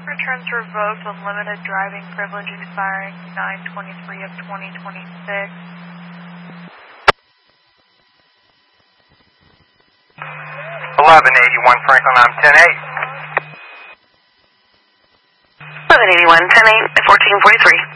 Returns revoked with limited driving privilege expiring 9/23 of 2026. 1181 Franklin, I'm 10-8. 1181, 10-8, 1443.